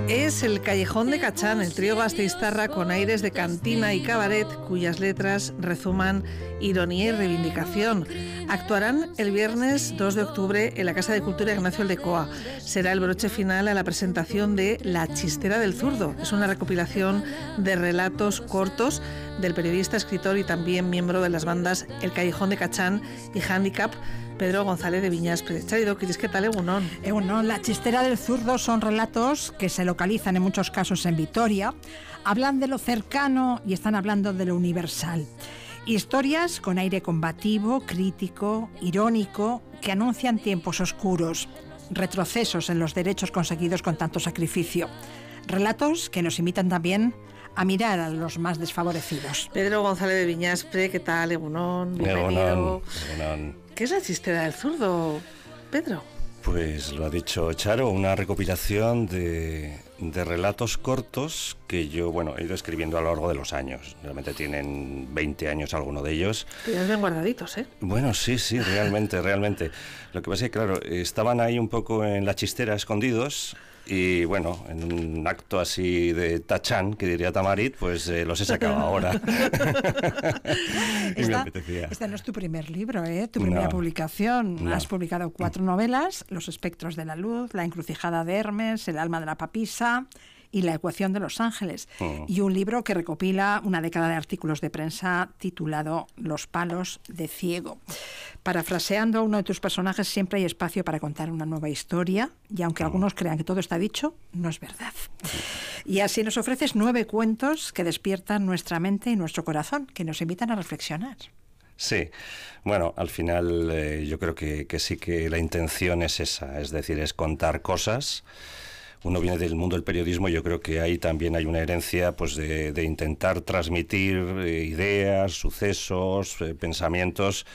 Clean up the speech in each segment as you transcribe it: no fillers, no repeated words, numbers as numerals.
Es el Callejón de Cachán, el trío gasteiztarra con aires de cantina y cabaret, cuyas letras rezuman ironía y reivindicación. Actuarán el viernes 2 de octubre en la Casa de Cultura Ignacio Aldecoa. Será el broche final a la presentación de La Chistera del Zurdo. Es una recopilación de relatos cortos del periodista, escritor y también miembro de las bandas El Callejón de Cachán y Handicap, Pedro González de Viñaspre. Charidoquiris, ¿qué tal, Egunon? Egunon, La Chistera del Zurdo son relatos que se localizan en muchos casos en Vitoria, hablan de lo cercano y están hablando de lo universal. Historias con aire combativo, crítico, irónico, que anuncian tiempos oscuros, retrocesos en los derechos conseguidos con tanto sacrificio. Relatos que nos invitan también a mirar a los más desfavorecidos. Pedro González de Viñaspre, ¿qué tal, Egunon? Bienvenido. Egunon. ¿Qué es La Chistera del Zurdo, Pedro? Pues lo ha dicho Charo, una recopilación de relatos cortos que yo, he ido escribiendo a lo largo de los años. Realmente tienen 20 años alguno de ellos. Pero bien guardaditos, ¿eh? Bueno, sí, realmente. Lo que pasa es que, claro, estaban ahí un poco en la chistera escondidos. Y bueno, en un acto así de tachán, que diría Tamarit, pues los he sacado ahora. Y me apetecía. Este no es tu primer libro, tu primera publicación. No. Has publicado 4 novelas: Los espectros de la luz, La encrucijada de Hermes, El alma de la papisa y La ecuación de los ángeles. Y un libro que recopila una década de artículos de prensa titulado Los palos de ciego. Parafraseando a uno de tus personajes, siempre hay espacio para contar una nueva historia, y aunque algunos crean que todo está dicho, no es verdad. Y así nos ofreces 9 cuentos que despiertan nuestra mente y nuestro corazón, que nos invitan a reflexionar. Sí, bueno, al final yo creo que sí, que la intención es esa, es decir, es contar cosas. Uno viene del mundo del periodismo y yo creo que ahí también hay una herencia, pues de intentar transmitir ideas, sucesos, pensamientos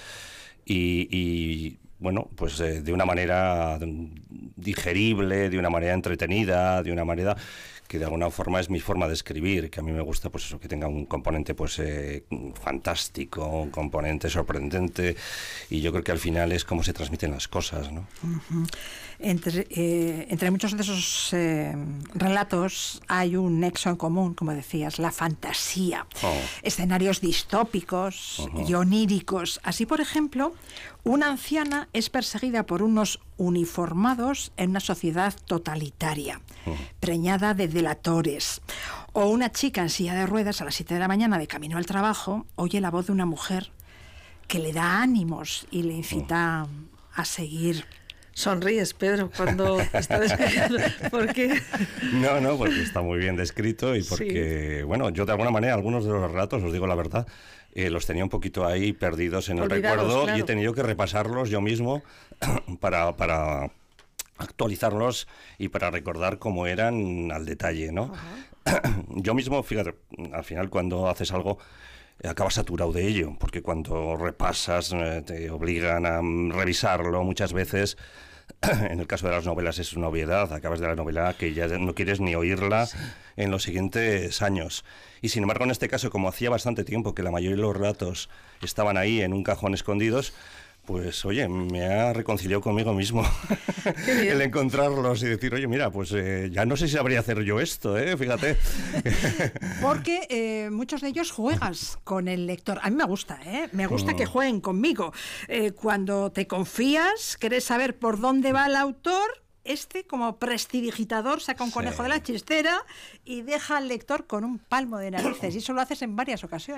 y pues de una manera digerible, de una manera entretenida, de una manera que de alguna forma es mi forma de escribir, que a mí me gusta pues eso, que tenga un componente pues fantástico, un componente sorprendente, y yo creo que al final es como se transmiten las cosas, ¿no? Uh-huh. Entre muchos de esos relatos hay un nexo en común, como decías, la fantasía, escenarios distópicos y oníricos. Así, por ejemplo, una anciana es perseguida por unos uniformados en una sociedad totalitaria, preñada de delatores. O una chica en silla de ruedas a las 7 de la mañana de camino al trabajo oye la voz de una mujer que le da ánimos y le incita a seguir. Sonríes, Pedro, cuando estás describiendo. ¿Por qué? No, porque está muy bien descrito y porque, yo de alguna manera algunos de los relatos, os digo la verdad, los tenía un poquito ahí perdidos en el recuerdo, claro. Y he tenido que repasarlos yo mismo para actualizarlos y para recordar cómo eran al detalle, ¿no? Uh-huh. Yo mismo, fíjate, al final cuando haces algo acabas saturado de ello, porque cuando repasas te obligan a revisarlo muchas veces. En el caso de las novelas es una obviedad, acabas de la novela que ya no quieres ni oírla en los siguientes años. Y sin embargo, en este caso, como hacía bastante tiempo que la mayoría de los relatos estaban ahí en un cajón escondidos, pues oye, me ha reconciliado conmigo mismo el encontrarlos y decir, oye, mira, pues ya no sé si sabría hacer yo esto, fíjate. Porque muchos de ellos juegas con el lector. A mí me gusta, me gusta que jueguen conmigo. Cuando te confías, quieres saber por dónde va el autor, como prestidigitador saca un conejo de la chistera y deja al lector con un palmo de narices. Y eso lo haces en varias ocasiones.